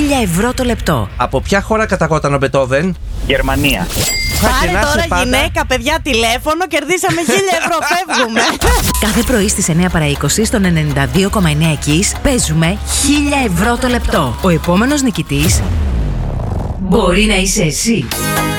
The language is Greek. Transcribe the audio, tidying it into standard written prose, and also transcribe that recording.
ευρώ το λεπτό. Από ποια χώρα καταγόταν ο Μπετόβεν? Γερμανία. Πάρε τώρα γυναίκα, παιδιά, τηλέφωνο, κερδίσαμε 1.000 ευρώ, φεύγουμε. Κάθε πρωί στις 9 παρά 20 στον 92,9 Kiss παίζουμε 1.000 ευρώ το λεπτό. Ο επόμενος νικητής μπορεί να είσαι εσύ.